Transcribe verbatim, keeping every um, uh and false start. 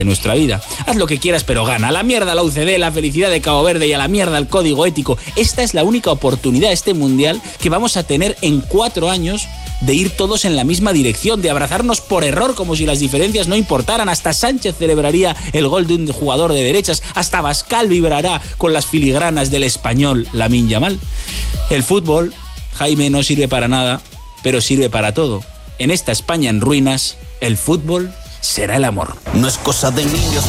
de nuestra vida. Haz lo que quieras, pero gana. A la mierda la U C D, la felicidad de Cabo Verde y a la mierda el código ético. Esta es la única oportunidad, este mundial, que vamos a tener en cuatro años de ir todos en la misma dirección, de abrazarnos por error como si las diferencias no importaran. Hasta Sánchez celebraría el gol de un jugador de derechas, hasta Abascal vibrará con las filigranas del español Lamine Yamal. El fútbol, Jaime, no sirve para nada, pero sirve para todo. En esta España en ruinas, el fútbol será el amor. No es cosa de niños.